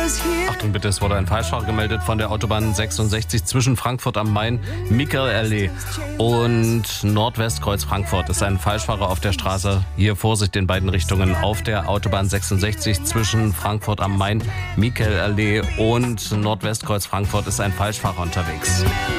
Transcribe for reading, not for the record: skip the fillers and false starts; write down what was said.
Achtung bitte, es wurde ein Falschfahrer gemeldet von der Autobahn 66 zwischen Frankfurt am Main, Michael-Allee und Nordwestkreuz Frankfurt. Ist ein Falschfahrer auf der Straße. Hier Vorsicht in beiden Richtungen auf der Autobahn 66 zwischen Frankfurt am Main, Michael-Allee und Nordwestkreuz Frankfurt ist ein Falschfahrer unterwegs.